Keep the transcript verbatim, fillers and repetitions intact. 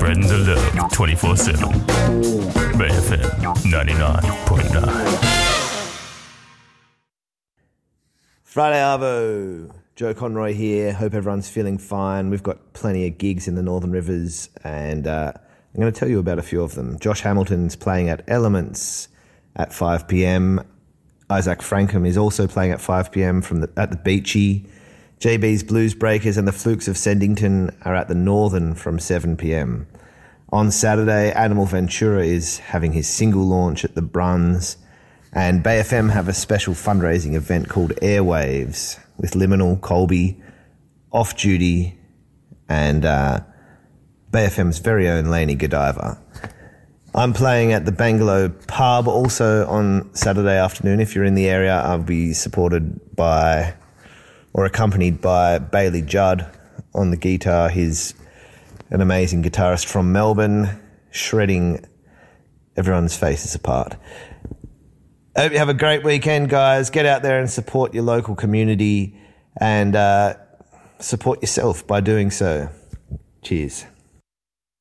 Spreading the love twenty-four seven. Bay F M ninety-nine point nine. Friday Arvo, Joe Conroy here. Hope everyone's feeling fine. We've got plenty of gigs in the Northern Rivers, and uh, I'm going to tell you about a few of them. Josh Hamilton's playing at Elements at five p.m. Isaac Frankham is also playing at five p.m. from the, at the Beachy. J B's Blues Breakers and the Flukes of Sendington are at the Northern from seven p.m. On Saturday, Animal Ventura is having his single launch at the Bruns, and Bay F M have a special fundraising event called Airwaves with Liminal, Colby, Off Duty, and uh, Bay F M's very own Laney Godiva. I'm playing at the Bangalow Pub also on Saturday afternoon. If you're in the area, I'll be supported by or accompanied by Bailey Judd on the guitar. He's an amazing guitarist from Melbourne, shredding everyone's faces apart. I hope you have a great weekend, guys. Get out there and support your local community and uh, support yourself by doing so. Cheers.